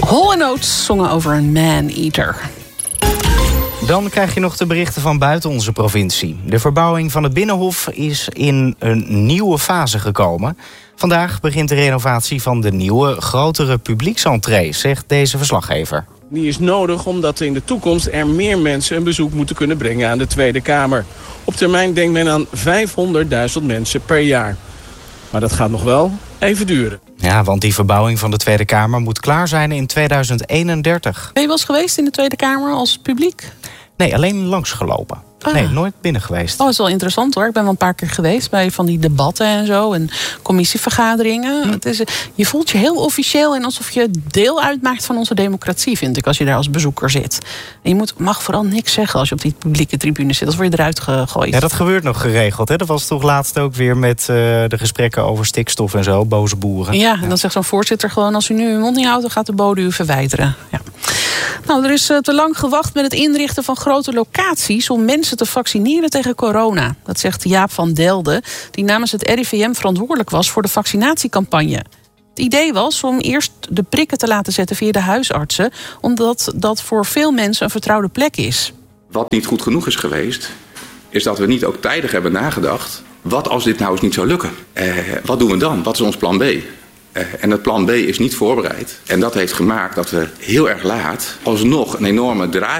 Hall & Oates zongen over een man-eater. Dan krijg je nog de berichten van buiten onze provincie. De verbouwing van het Binnenhof is in een nieuwe fase gekomen. Vandaag begint de renovatie van de nieuwe, grotere publieksentree, zegt deze verslaggever. Die is nodig omdat in de toekomst er meer mensen een bezoek moeten kunnen brengen aan de Tweede Kamer. Op termijn denkt men aan 500.000 mensen per jaar. Maar dat gaat nog wel even duren. Ja, want die verbouwing van de Tweede Kamer moet klaar zijn in 2031. Ben je wel eens geweest in de Tweede Kamer als publiek? Nee, alleen langsgelopen. Nee, nooit binnen geweest. Dat is wel interessant hoor. Ik ben wel een paar keer geweest bij van die debatten en zo. En commissievergaderingen. Het is, je voelt je heel officieel en alsof je deel uitmaakt van onze democratie, vind ik, als je daar als bezoeker zit. En je mag vooral niks zeggen als je op die publieke tribune zit. Als word je eruit gegooid. Ja, dat gebeurt nog geregeld. Hè? Dat was toch laatst ook weer met de gesprekken over stikstof en zo. Boze boeren. Ja, en dan zegt zo'n voorzitter gewoon, als u nu uw mond niet houdt, dan gaat de bode u verwijderen. Ja. Nou, er is te lang gewacht met het inrichten van grote locaties om mensen te vaccineren tegen corona. Dat zegt Jaap van Delden, die namens het RIVM verantwoordelijk was voor de vaccinatiecampagne. Het idee was om eerst de prikken te laten zetten via de huisartsen, omdat dat voor veel mensen een vertrouwde plek is. Wat niet goed genoeg is geweest, is dat we niet ook tijdig hebben nagedacht, wat als dit nou eens niet zou lukken? Wat doen we dan? Wat is ons plan B? En het plan B is niet voorbereid. En dat heeft gemaakt dat we heel erg laat alsnog een enorme draai